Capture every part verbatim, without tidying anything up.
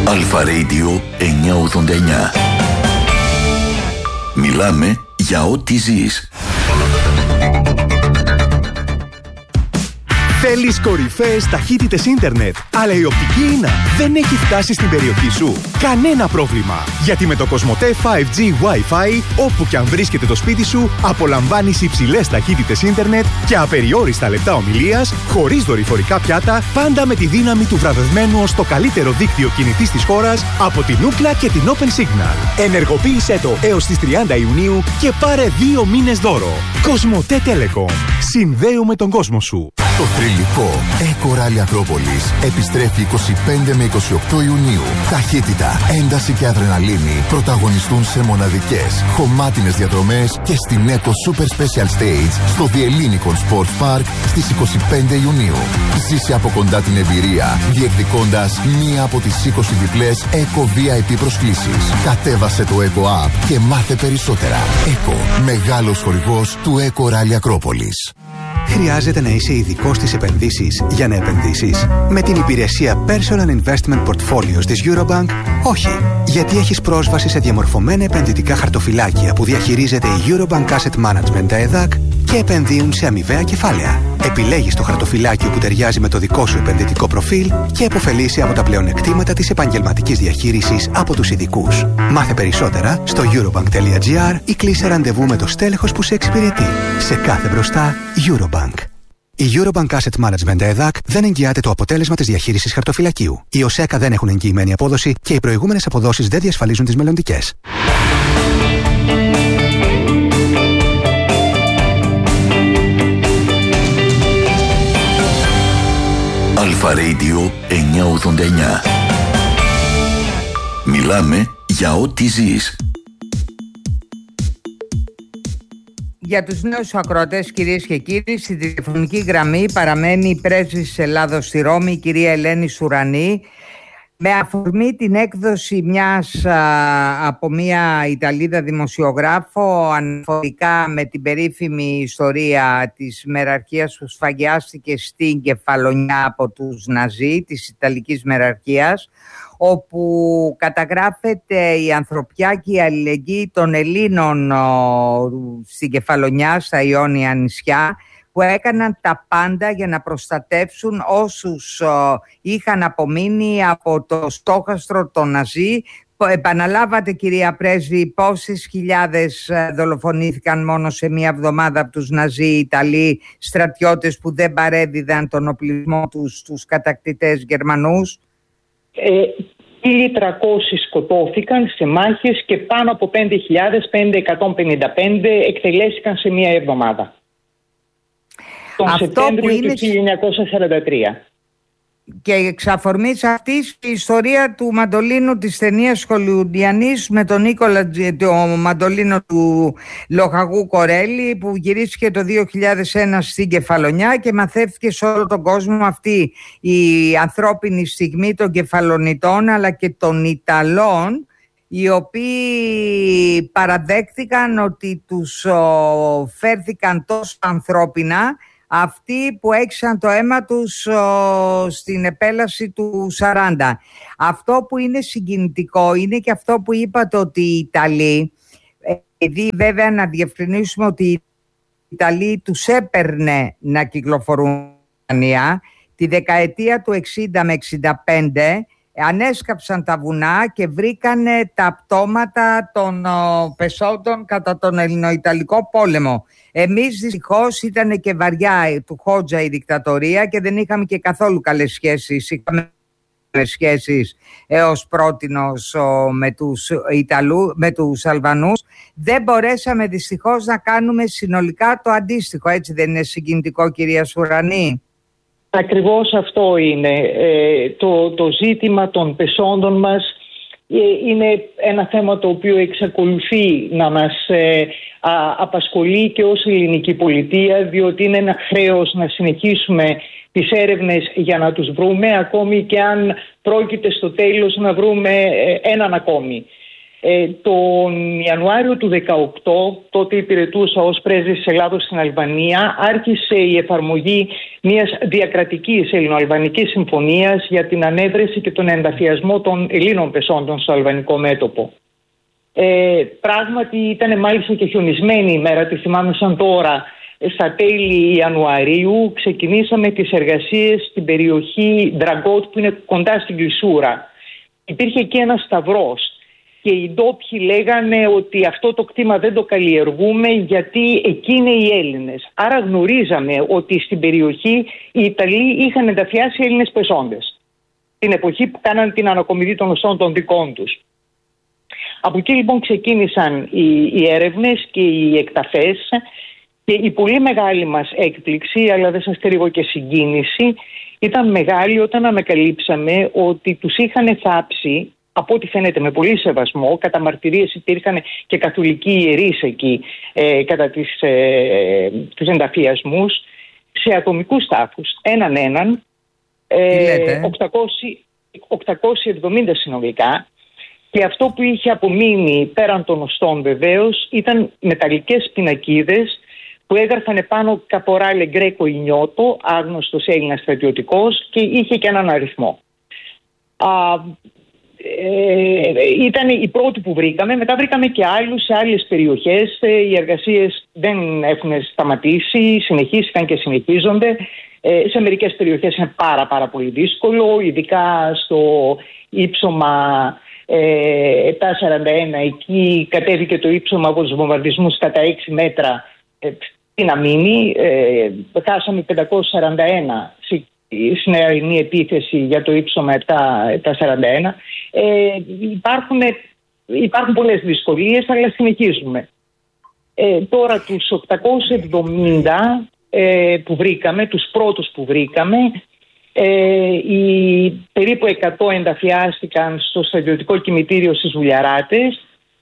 Αλφα Radio εννιακόσια ογδόντα εννιά. Μιλάμε για ό,τι ζεις. Θέλεις κορυφαίες ταχύτητες ίντερνετ, αλλά η οπτική ίνα δεν έχει φτάσει στην περιοχή σου? Κανένα πρόβλημα, γιατί με το Κοσμοτέ φάιβ τζι Wi-Fi, όπου κι αν βρίσκεται το σπίτι σου, απολαμβάνεις υψηλές ταχύτητες ίντερνετ και απεριόριστα λεπτά ομιλίας, χωρίς δορυφορικά πιάτα, πάντα με τη δύναμη του βραβευμένου ως το καλύτερο δίκτυο κινητής της χώρας από την Ookla και την Open Signal. Ενεργοποίησέ το έως τις τριάντα Ιουνίου και πάρε δύο μήνες δώρο. Κοσμοτέ Telecom. Συνδέουμε τον κόσμο σου. Το θρυλικό Eco Rally Ακρόπολης επιστρέφει είκοσι πέντε με είκοσι οκτώ Ιουνίου. Ταχύτητα, ένταση και αδρεναλίνη πρωταγωνιστούν σε μοναδικές, χωμάτινες διαδρομές και στην Eco Super Special Stage στο The Ellinikon Sports Park στις είκοσι πέντε Ιουνίου. Ζήσε από κοντά την εμπειρία, διεκδικώντας μία από τις είκοσι διπλές Eco βι άι πι προσκλήσεις. Κατέβασε το Eco App και μάθε περισσότερα. Eco, μεγάλος χορηγός του Eco Rally Ακρόπολης. Χρειάζεται να είσαι ειδικός στις επενδύσεις για να επενδύσεις? Με την υπηρεσία Personal Investment Portfolios της Eurobank, όχι. Γιατί έχεις πρόσβαση σε διαμορφωμένα επενδυτικά χαρτοφυλάκια που διαχειρίζεται η Eurobank Asset Management ΕΔΑΚ και επενδύουν σε αμοιβαία κεφάλαια. Επιλέγεις το χαρτοφυλάκιο που ταιριάζει με το δικό σου επενδυτικό προφίλ και επωφελείσαι από τα πλεονεκτήματα της επαγγελματικής διαχείρισης από τους ειδικούς. Μάθε περισσότερα στο eurobank.gr ή κλείσε ραντεβού με το στέλεχος που σε εξυπηρετεί. Σε κάθε μπροστά, Eurobank. Η Eurobank Asset Management ΕΔΑΚ δεν εγγυάται το αποτέλεσμα της διαχείρισης χαρτοφυλακίου. Οι ΟΣΕΚΑ δεν έχουν εγγυημένη απόδοση και οι προηγούμενες αποδόσεις δεν διασφαλίζουν τις μελλοντικές. Αλφα Radio εννιακόσια ογδόντα εννιά. Μιλάμε για ό,τι ζεις. Για τους νέους ακροατές, κυρίες και κύριοι, στη τηλεφωνική γραμμή παραμένει η πρέσβης της Ελλάδος στη Ρώμη, η κυρία Ελένη Σουρανή, με αφορμή την έκδοση μιας α, από μια Ιταλίδα δημοσιογράφο αναφορικά με την περίφημη ιστορία της μεραρχίας που σφαγιάστηκε στην Κεφαλονιά από τους Ναζί, της Ιταλικής μεραρχίας, όπου καταγράφεται η ανθρωπιά και η αλληλεγγύη των Ελλήνων ο, στην Κεφαλονιά, στα Ιόνια νησιά, που έκαναν τα πάντα για να προστατεύσουν όσους ο, είχαν απομείνει από το στόχαστρο των Ναζί. Επαναλάβατε, κυρία Πρέσβη, πόσες χιλιάδες δολοφονήθηκαν μόνο σε μία εβδομάδα από τους Ναζί Ιταλοί στρατιώτες που δεν παρέδιδαν τον οπλισμό τους στους κατακτητές Γερμανούς? χίλια τριακόσιοι σκοτώθηκαν σε μάχες και πάνω από πέντε χιλιάδες πεντακόσια πενήντα πέντε εκτελέστηκαν σε μία εβδομάδα. Τον Αυτό Σεπτέμβριο είναι... του χίλια εννιακόσια σαράντα τρία. Και εξ αφορμής αυτής η ιστορία του μαντολίνου της ταινίας χολιουντιανής με τον Νίκολα, το μαντολίνο του Λοχαγού Κορέλη, που γυρίστηκε το δύο χιλιάδες ένα στην Κεφαλονιά και μαθεύτηκε σε όλο τον κόσμο αυτή η ανθρώπινη στιγμή των Κεφαλονιτών αλλά και των Ιταλών, οι οποίοι παραδέχθηκαν ότι τους ο, φέρθηκαν τόσο ανθρώπινα αυτοί που έξαν το αίμα τους ο, στην επέλαση του σαράντα. Αυτό που είναι συγκινητικό είναι και αυτό που είπατε, ότι οι Ιταλοί, επειδή βέβαια να διευκρινίσουμε ότι οι Ιταλοί τους έπαιρνε να κυκλοφορούν τη δεκαετία του εξήντα με εξήντα πέντε, ανέσκαψαν τα βουνά και βρήκανε τα πτώματα των ο, πεσόντων κατά τον Ελληνοϊταλικό πόλεμο. Εμείς δυστυχώς ήταν και βαριά του Χότζα η δικτατορία και δεν είχαμε και καθόλου καλές σχέσεις. Είχαμε σχέσεις έως πρότινος ο, με τους Ιταλού, με τους Αλβανούς. Δεν μπορέσαμε δυστυχώς να κάνουμε συνολικά το αντίστοιχο. Έτσι δεν είναι συγκινητικό, κυρία Σουρανή? Ακριβώς αυτό είναι. Ε, το, το ζήτημα των πεσόντων μας ε, είναι ένα θέμα το οποίο εξακολουθεί να μας ε, α, απασχολεί και ως ελληνική πολιτεία, διότι είναι ένα χρέος να συνεχίσουμε τις έρευνες για να τους βρούμε, ακόμη και αν πρόκειται στο τέλος να βρούμε ε, έναν ακόμη. Ε, τον Ιανουάριο του δεκαοκτώ, τότε υπηρετούσα ως πρέσβης της Ελλάδος στην Αλβανία, άρχισε η εφαρμογή μιας διακρατικής ελληνοαλβανικής συμφωνίας για την ανέβρεση και τον ενταφιασμό των Ελλήνων πεσόντων στο αλβανικό μέτωπο. Ε, πράγματι ήταν μάλιστα και χιονισμένη η μέρα, τη θυμάμαι σαν τώρα. Στα τέλη Ιανουαρίου ξεκινήσαμε τις εργασίες στην περιοχή Ντραγκότ που είναι κοντά στην Κλεισούρα. Υπήρχε και ένας σταυρός και οι ντόπιοι λέγανε ότι αυτό το κτήμα δεν το καλλιεργούμε γιατί εκεί είναι οι Έλληνες. Άρα γνωρίζαμε ότι στην περιοχή οι Ιταλοί είχαν ενταφιάσει Έλληνες πεσόντες την εποχή που κάναν την ανακομιδή των οστών των δικών τους. Από εκεί λοιπόν ξεκίνησαν οι, οι έρευνες και οι εκταφές. Και η πολύ μεγάλη μας έκπληξη, αλλά δεν σας κρύβω και συγκίνηση, ήταν μεγάλη όταν ανακαλύψαμε ότι τους είχαν θάψει, από ό,τι φαίνεται με πολύ σεβασμό, κατά μαρτυρίες υπήρχαν και καθολικοί ιερείς εκεί ε, κατά τις, ε, τους ενταφιασμούς, σε ατομικούς τάφους, έναν έναν, ε, οκτακόσια εβδομήντα συνολικά. Και αυτό που είχε απομείνει πέραν των οστών βεβαίως ήταν μεταλλικές πινακίδες που έγραφαν επάνω Καποράλε Γκρέκο Ινιώτο, άγνωστος Έλληνας στρατιωτικός, και είχε και έναν αριθμό. Α, ε, ήταν οι πρώτοι που βρήκαμε, μετά βρήκαμε και άλλους σε άλλες περιοχές. Οι εργασίες δεν έχουν σταματήσει, συνεχίστηκαν και συνεχίζονται. Ε, σε μερικές περιοχές είναι πάρα πάρα πολύ δύσκολο, ειδικά στο ύψωμα ε, επτακόσια σαράντα ένα, εκεί κατέβηκε το ύψωμα από τους βομβαρδισμούς κατά έξι μέτρα. Ε, τι να μείνει, ε, χάσαμε πεντακόσια σαράντα ένα στην νεαρινή επίθεση για το ύψωμα επτακόσια σαράντα ένα. Ε, υπάρχουν, υπάρχουν πολλές δυσκολίες, αλλά συνεχίζουμε. Ε, τώρα τους οκτακόσια εβδομήντα ε, που βρήκαμε, τους πρώτους που βρήκαμε, ε, οι περίπου εκατό ενταφιάστηκαν στο στρατιωτικό κημητήριο στις Βουλιαράτες.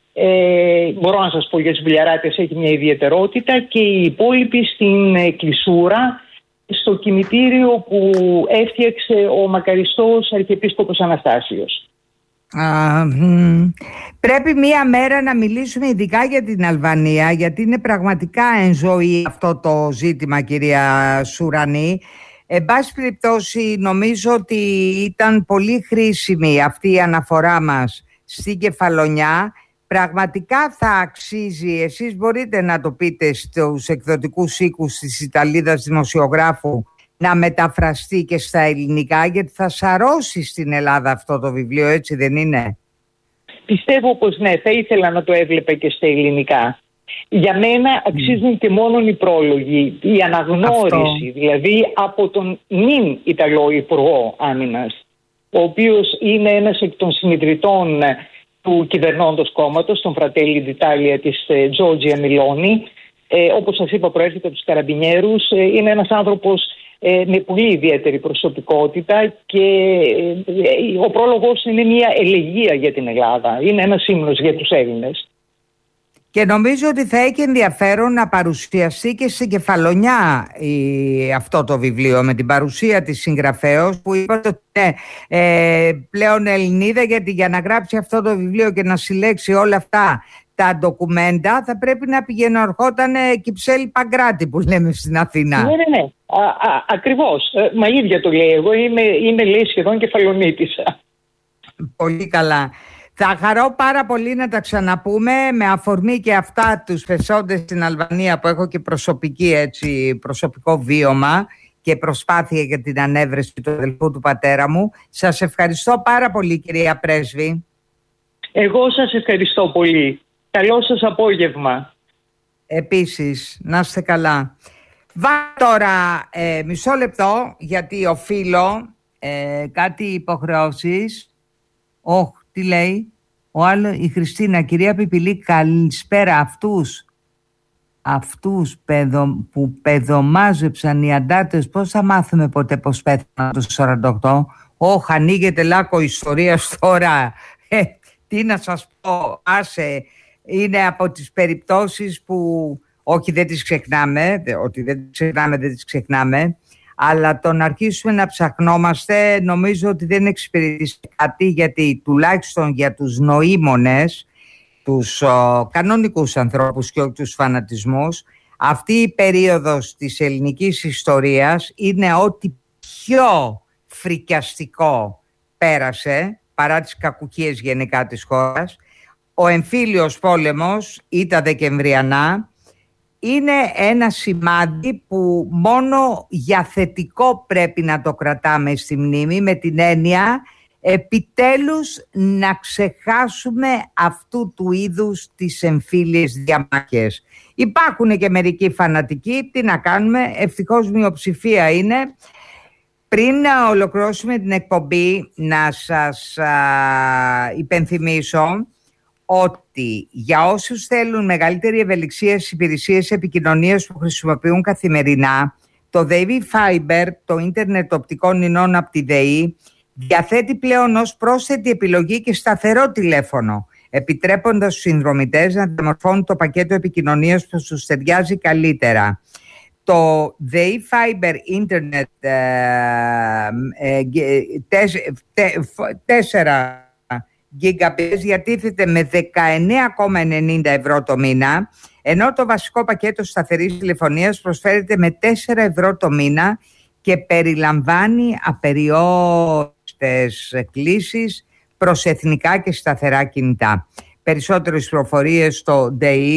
Ε, μπορώ να σας πω για τις Βουλιαράτες έχει μια ιδιαιτερότητα, και οι υπόλοιποι στην ε, Κλεισούρα, στο κημητήριο που έφτιαξε ο μακαριστός Αρχιεπίσκοπος Αναστάσιος. Α, μ, πρέπει μία μέρα να μιλήσουμε ειδικά για την Αλβανία, γιατί είναι πραγματικά εν ζωή αυτό το ζήτημα, κυρία Σουρανή. Εν πάση περιπτώσει, νομίζω ότι ήταν πολύ χρήσιμη αυτή η αναφορά μας στην Κεφαλονιά. Πραγματικά θα αξίζει, εσείς μπορείτε να το πείτε στους εκδοτικούς οίκους της Ιταλίδας δημοσιογράφου, να μεταφραστεί και στα ελληνικά, γιατί θα σαρώσει στην Ελλάδα αυτό το βιβλίο, έτσι δεν είναι? Πιστεύω πως ναι, θα ήθελα να το έβλεπε και στα ελληνικά. Για μένα αξίζουν mm. και μόνον οι πρόλογοι, η αναγνώριση αυτό, δηλαδή από τον νυν Ιταλό Υπουργό Άμυνας, ο οποίος είναι ένας εκ των συνιδρυτών του κυβερνώντος κόμματος, τον Fratelli d'Italia της Τζόρτζια Μιλόνι. Ε, όπως σας είπα, προέρχεται από τους Καραμπινιέρους. Ε, είναι ένας άνθρωπος ε, με πολύ ιδιαίτερη προσωπικότητα, και ε, ο πρόλογος είναι μια ελεγεία για την Ελλάδα. Είναι ένας ύμνος για τους Έλληνες. Και νομίζω ότι θα έχει ενδιαφέρον να παρουσιαστεί και στην Κεφαλονιά η, αυτό το βιβλίο, με την παρουσία της συγγραφέως, που είπατε ότι είναι ε, πλέον Ελληνίδα, γιατί για να γράψει αυτό το βιβλίο και να συλλέξει όλα αυτά τα ντοκουμέντα θα πρέπει να πηγαίνει, ερχόταν Κυψέλη Παγκράτη που λέμε στην Αθήνα. Ναι, ναι, ναι. Α, α, ακριβώς. Ε, μα ίδια το λέει. Εγώ είμαι, είμαι λέει σχεδόν Κεφαλονίτισσα. Πολύ καλά. Θα χαρώ πάρα πολύ να τα ξαναπούμε, με αφορμή και αυτά τους πεσόντες στην Αλβανία, που έχω και προσωπική, έτσι, προσωπικό βίωμα και προσπάθεια για την ανέβρεση του αδελφού του πατέρα μου. Σας ευχαριστώ πάρα πολύ, κυρία Πρέσβη. Εγώ σας ευχαριστώ πολύ. Καλό σας απόγευμα. Επίσης, να είστε καλά. Βά τώρα ε, μισό λεπτό, γιατί οφείλω ε, κάτι υποχρεώσεις. Όχ, τι λέει ο άλλο, η Χριστίνα, κυρία Πιπηλή, καλησπέρα. Αυτούς, αυτούς παιδο, που παιδομάζεψαν οι αντάρτες, πώς θα μάθουμε ποτέ πώς πέθαναν το σαράντα οκτώ? Όχ, ανοίγεται λάκκο ιστορίας τώρα. Ε, τι να σας πω, άσε, είναι από τις περιπτώσεις που, όχι δεν τις ξεχνάμε, ότι δεν τις ξεχνάμε, δεν τις ξεχνάμε, αλλά το να αρχίσουμε να ψαχνόμαστε νομίζω ότι δεν εξυπηρετεί κάτι, γιατί τουλάχιστον για τους νοήμονες τους ο, κανονικούς ανθρώπους και όχι τους φανατισμούς. Αυτή η περίοδος της ελληνικής ιστορίας είναι ό,τι πιο φρικιαστικό πέρασε, παρά τις κακουχίες γενικά της χώρας. Ο εμφύλιος πόλεμος ή τα δεκεμβριανά είναι ένα σημάδι που μόνο για θετικό πρέπει να το κρατάμε στη μνήμη, με την έννοια επιτέλους να ξεχάσουμε αυτού του είδους τις εμφύλιες διαμάχες. Υπάρχουν και μερικοί φανατικοί, τι να κάνουμε, ευτυχώς μειοψηφία είναι. Πριν να ολοκληρώσουμε την εκπομπή, να σας α, υπενθυμίσω ότι για όσους θέλουν μεγαλύτερη ευελιξία στις υπηρεσίες επικοινωνίας που χρησιμοποιούν καθημερινά, το ΔΕΗ Fiber, το ίντερνετ οπτικών ινών από τη ΔΕΗ, διαθέτει πλέον ως πρόσθετη επιλογή και σταθερό τηλέφωνο, επιτρέποντας στους συνδρομητές να διαμορφώνουν το πακέτο επικοινωνίας που τους ταιριάζει καλύτερα. Το ΔΕΗ Fiber Internet τέσσερα γίγαμπιτ διατίθεται με δεκαεννέα κόμμα ενενήντα ευρώ το μήνα, ενώ το βασικό πακέτο σταθερής τηλεφωνίας προσφέρεται με τέσσερα ευρώ το μήνα και περιλαμβάνει απεριόριστες κλήσεις προς εθνικά και σταθερά κινητά. Περισσότερες πληροφορίες στο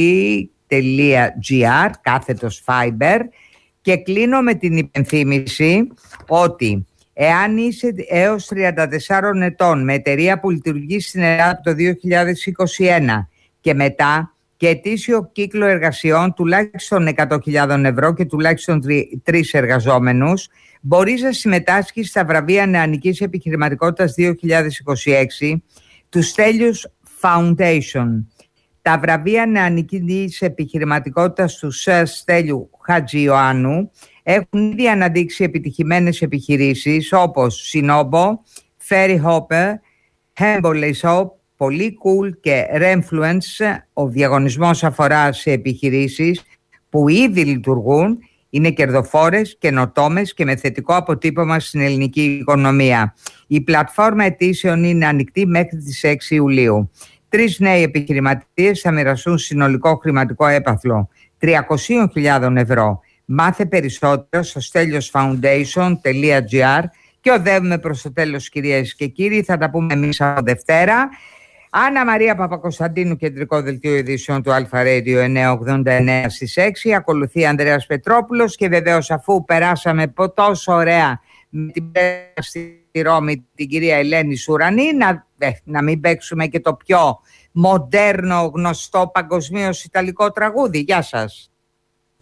dei.gr κάθετος Fiber. Και κλείνω με την υπενθύμηση ότι εάν είσαι έως τριάντα τεσσάρων ετών με εταιρεία που λειτουργεί στην Ελλάδα από το δύο χιλιάδες είκοσι ένα και μετά και ετήσιο κύκλο εργασιών τουλάχιστον εκατό χιλιάδες ευρώ και τουλάχιστον τρεις εργαζόμενους, μπορείς να συμμετάσχεις στα βραβεία νεανικής επιχειρηματικότητας δύο χιλιάδες είκοσι έξι του Στέλιους Foundation. Τα βραβεία νεανικής επιχειρηματικότητας του Σερ Στέλιου Χατζιωάννου έχουν ήδη αναδείξει επιτυχημένες επιχειρήσεις όπως Sinobo, Ferry Hopper, Hemboley Shop, Polycool και Remfluence. Ο διαγωνισμός αφορά σε επιχειρήσεις που ήδη λειτουργούν, είναι κερδοφόρες, καινοτόμες και με θετικό αποτύπωμα στην ελληνική οικονομία. Η πλατφόρμα αιτήσεων είναι ανοιχτή μέχρι τις έξι Ιουλίου. Τρεις νέοι επιχειρηματίες θα μοιραστούν συνολικό χρηματικό έπαθλο τριακόσιες χιλιάδες ευρώ. Μάθε περισσότερο στο στέλιος φάουντέισον τελεία τζι άρ και οδεύουμε προς το τέλος, κυρίες και κύριοι. Θα τα πούμε εμείς από Δευτέρα. Άννα Μαρία Παπακοσταντίνου, κεντρικό δελτίο ειδήσεων του Αλφα Radio εννιακόσια ογδόντα εννέα στις έξι. Ακολουθεί Ανδρέας Πετρόπουλος και βεβαίως, αφού περάσαμε τόσο ωραία με την πέρα στη Ρώμη την κυρία Ελένη Σουρανή, να, ε, να μην παίξουμε και το πιο μοντέρνο, γνωστό παγκοσμίως ιταλικό τραγούδι. Γεια σας.